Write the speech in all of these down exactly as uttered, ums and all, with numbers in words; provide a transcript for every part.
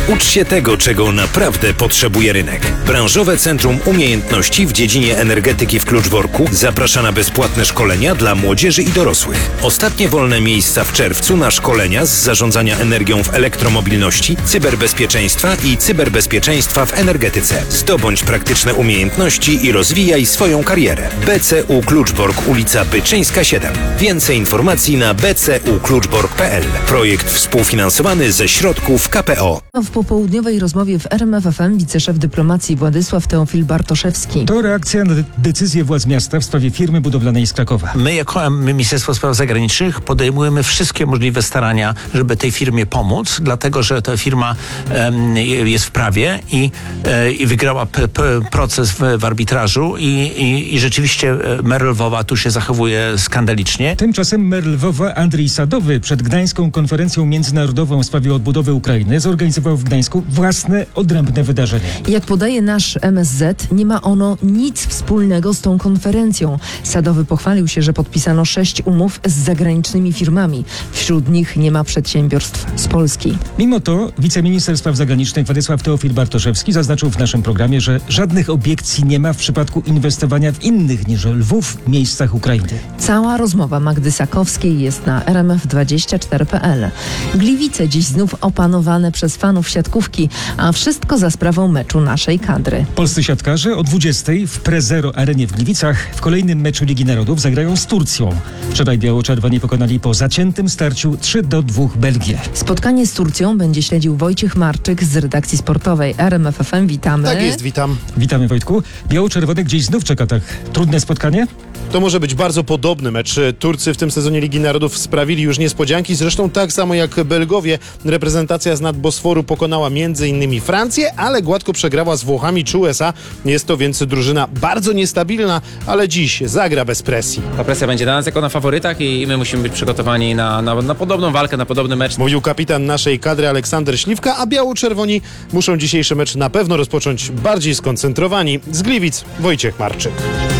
Ucz się tego, czego naprawdę potrzebuje rynek. Branżowe Centrum Umiejętności w dziedzinie energetyki w Kluczborku zaprasza na bezpłatne szkolenia dla młodzieży i dorosłych. Ostatnie wolne miejsca w czerwcu na szkolenia z zarządzania energią w elektromobilności, cyberbezpieczeństwa i cyberbezpieczeństwa w energetyce. Zdobądź praktyczne umiejętności i rozwijaj swoją karierę. B C U Kluczbork, ulica Byczyńska siedem. Więcej informacji na b c u kluczbork kropka p l. Projekt współfinansowany ze środków K P O. W popołudniowej rozmowie w R M F F M wiceszef dyplomacji Władysław Teofil Bartoszewski. To reakcja na decyzję władz miasta w sprawie firmy budowlanej z Krakowa. My jako Ministerstwo Spraw Zagranicznych podejmujemy wszystkie możliwe starania, żeby tej firmie pomóc, dlatego że ta firma um, jest w prawie i, e, i wygrała p, p, proces w, w arbitrażu i, i, i rzeczywiście mer Lwowa tu się zachowuje skandalicznie. Tymczasem mer Lwowa Andrzej Sadowy przed Gdańską Konferencją Międzynarodową w sprawie odbudowy Ukrainy zorganizował w Gdańsku własne odrębne wydarzenie. Jak podaje nasz M S Z, nie ma ono nic wspólnego z tą konferencją. Sadowy pochwalił się, że podpisano sześć umów z zagranicznymi firmami. Wśród nich nie ma przedsiębiorstw z Polski. Mimo to wiceminister spraw zagranicznych Władysław Teofil Bartoszewski zaznaczył w naszym programie, że żadnych obiekcji nie ma w przypadku inwestowania w innych niż Lwów miejscach Ukrainy. Cała rozmowa Magdy Sakowskiej jest na r m f dwadzieścia cztery kropka p l. Gliwice dziś znów opanowane przez fanów siatkówki, a wszystko za sprawą meczu naszej kadry. Polscy siatkarze o dwudziestej w Prezero Arenie w Gliwicach w kolejnym meczu Ligi Narodów zagrają z Turcją. Wczoraj biało-czerwoni pokonali po zaciętym starciu trzy do dwóch Belgię. Spotkanie z Turcją będzie śledził Wojciech Marczyk z redakcji sportowej R M F F M. Witamy. Tak jest, witam. Witamy, Wojtku. Biało-czerwony gdzieś znów czeka tak trudne spotkanie? To może być bardzo podobny mecz. Turcy w tym sezonie Ligi Narodów sprawili już niespodzianki, zresztą tak samo jak Belgowie. Reprezentacja z nadbosforu pokonała między innymi Francję, ale gładko przegrała z Włochami czy U S A. Jest to więc drużyna bardzo niestabilna, ale dziś zagra bez presji. Ta presja będzie na nas jako na faworytach i my musimy być przygotowani na, na, na podobną walkę, na podobny mecz. Mówił kapitan naszej kadry Aleksander Śliwka, a biało-czerwoni muszą dzisiejszy mecz na pewno rozpocząć bardziej skoncentrowani. Z Gliwic Wojciech Marczyk.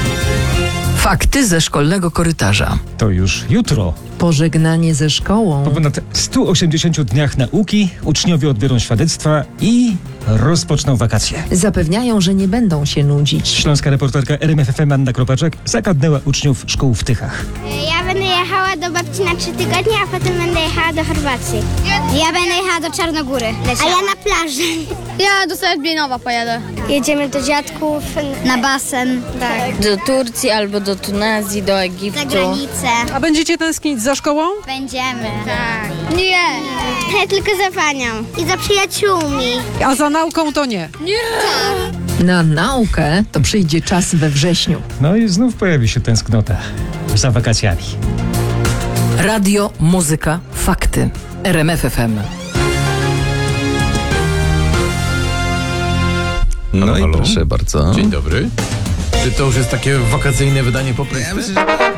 Fakty ze szkolnego korytarza. To już jutro. Pożegnanie ze szkołą. Po ponad stu osiemdziesięciu dniach nauki uczniowie odbiorą świadectwa i rozpoczną wakacje. Zapewniają, że nie będą się nudzić. Śląska reporterka R M F F M Anna Kropaczek zagadnęła uczniów szkół w Tychach. Ja będę jechała do babci na trzy tygodnie, a potem będę jechała do Chorwacji. Ja będę jechała do Czarnogóry. A ja na plażę. Ja do Serbinowa pojadę. Jedziemy do dziadków, na basen. Tak. Do Turcji albo do Tunezji, do Egiptu. Za granicę. A będziecie tęsknić za szkołą? Będziemy. Tak. Nie. Ja tylko za panią. I za przyjaciółmi. A za nauką to nie. Na naukę to przyjdzie czas we wrześniu. No i znów pojawi się tęsknota za wakacjami. Radio, muzyka, fakty. R M F F M. No Halo, i halo. proszę bardzo. Dzień dobry. Czy to już jest takie wakacyjne wydanie po prostu? Ja myślę, że